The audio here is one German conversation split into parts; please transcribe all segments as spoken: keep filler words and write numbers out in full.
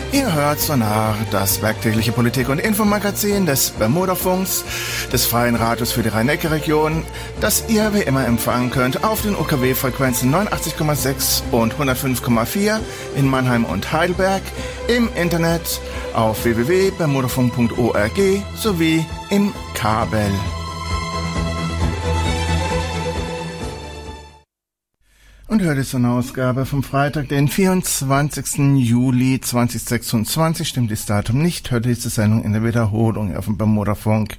Ihr hört Sonar, das werktägliche Politik- und Infomagazin des Bermudafunks, des Freien Radios für die Rhein-Neckar-Region, das ihr wie immer empfangen könnt auf den U K W-Frequenzen neunundachtzig Komma sechs und hundertfünf Komma vier in Mannheim und Heidelberg, im Internet auf w w w punkt bermudafunk punkt org sowie im Kabel. Und hört es eine Ausgabe vom Freitag, den vierundzwanzigsten Juli zweitausendsechsundzwanzig. Stimmt das Datum nicht, hört diese Sendung in der Wiederholung auf dem Bermudafunk.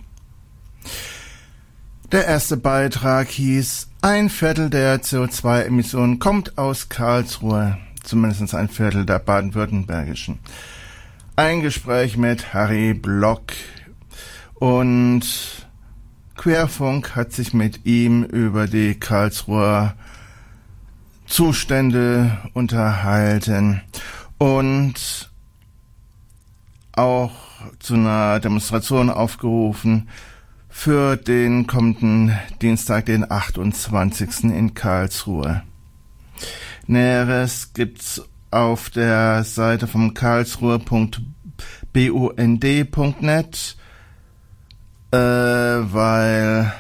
Der erste Beitrag hieß: Ein Viertel der C O zwei Emissionen kommt aus Karlsruhe, zumindest ein Viertel der baden-württembergischen. Ein Gespräch mit Harry Block, und Querfunk hat sich mit ihm über die Karlsruher Zustände unterhalten und auch zu einer Demonstration aufgerufen für den kommenden Dienstag, den achtundzwanzigsten in Karlsruhe. Näheres gibt's auf der Seite vom karlsruhe punkt bund punkt net, äh, weil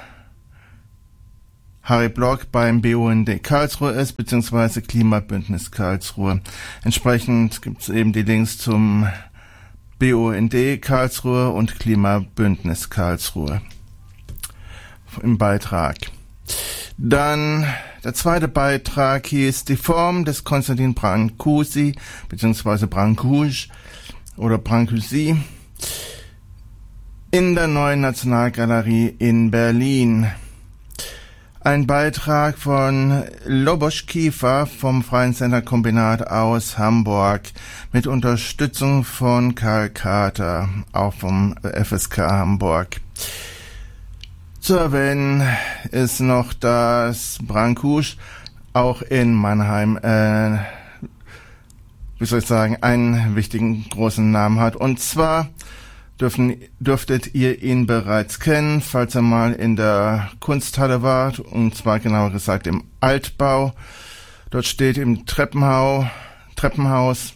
Harry Block beim B U N D Karlsruhe ist, beziehungsweise Klimabündnis Karlsruhe. Entsprechend gibt es eben die Links zum B U N D Karlsruhe und Klimabündnis Karlsruhe im Beitrag. Dann der zweite Beitrag hieß: Die Form des Konstantin Brancusi, beziehungsweise Brancusi oder Brancusi in der Neuen Nationalgalerie in Berlin. Ein Beitrag von Lobos Kiefer vom Freien Senderkombinat aus Hamburg mit Unterstützung von Karl Kater, auch vom F S K Hamburg. Zu erwähnen ist noch, dass Brancusi auch in Mannheim, äh, wie soll ich sagen, einen wichtigen großen Namen hat. Und zwar Dürfen, dürftet ihr ihn bereits kennen, falls er mal in der Kunsthalle wart, und zwar genauer gesagt im Altbau. Dort steht im Treppenhau, Treppenhaus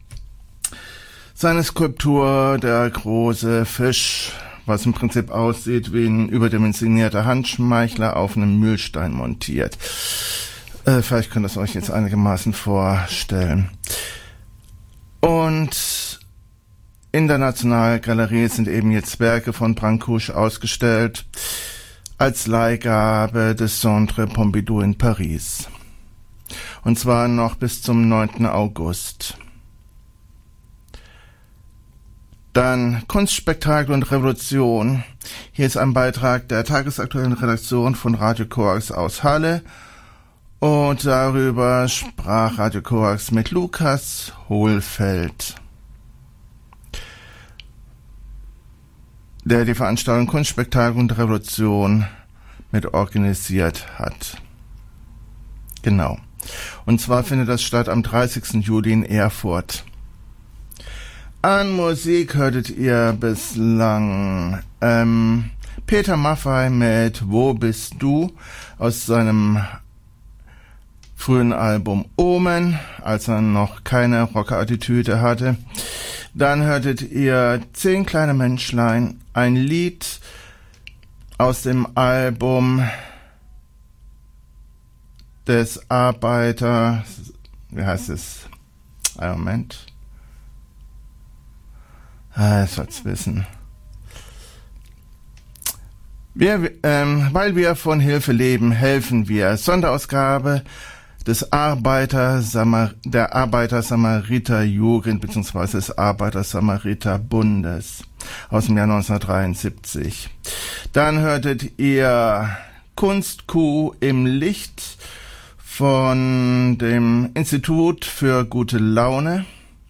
seine Skulptur Der große Fisch, was im Prinzip aussieht wie ein überdimensionierter Handschmeichler auf einem Mühlstein montiert. Äh, vielleicht könnt ihr es euch jetzt einigermaßen vorstellen. Und in der Nationalgalerie sind eben jetzt Werke von Brancusi ausgestellt als Leihgabe des Centre Pompidou in Paris. Und zwar noch bis zum neunten August. Dann Kunstspektakel und Revolution. Hier ist ein Beitrag der tagesaktuellen Redaktion von Radio Korax aus Halle. Und darüber sprach Radio Korax mit Lukas Hohlfeld, der die Veranstaltung Kunstspektakel und Revolution mit organisiert hat. Genau. Und zwar findet das statt am dreißigsten Juli in Erfurt. An Musik hörtet ihr bislang ähm, Peter Maffay mit Wo bist du aus seinem frühen Album Omen, als er noch keine Rocker-Attitüde hatte. Dann hörtet ihr Zehn kleine Menschlein, ein Lied aus dem Album des Arbeiter, wie heißt es? Ein Moment. Ah, ich soll's wissen. Wir, ähm, weil wir von Hilfe leben, helfen wir. Sonderausgabe des Arbeiter der Arbeiter-Samariter-Jugend bzw. des Arbeiter-Samariter-Bundes aus dem Jahr neunzehnhundertdreiundsiebzig. Dann hörtet ihr Kunstkuh im Licht von dem Institut für gute Laune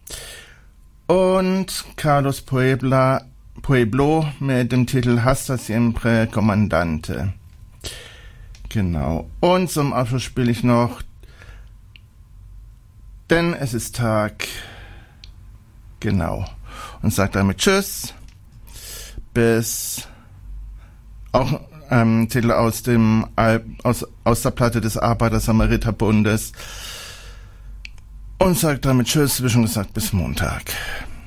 und Carlos Puebla, Pueblo mit dem Titel Hasta siempre Comandante. Genau. Und zum Abschluss spiele ich noch Denn es ist Tag. Genau. Und sagt damit Tschüss. Bis auch ähm, Titel aus dem Al- aus, aus der Platte des Arbeiter-Samariter-Bundes. und sagt damit Tschüss, wie schon gesagt, bis Montag.